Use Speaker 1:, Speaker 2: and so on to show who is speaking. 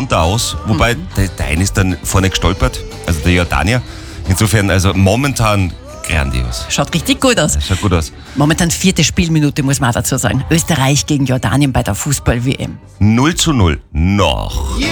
Speaker 1: Konter aus, wobei der eine ist dann vorne gestolpert, also der Jordanier. Insofern, also momentan grandios.
Speaker 2: Schaut richtig gut aus.
Speaker 1: Schaut gut aus.
Speaker 2: Momentan 4. Spielminute, muss man auch dazu sagen. Österreich gegen Jordanien bei der Fußball-WM.
Speaker 1: 0:0 noch.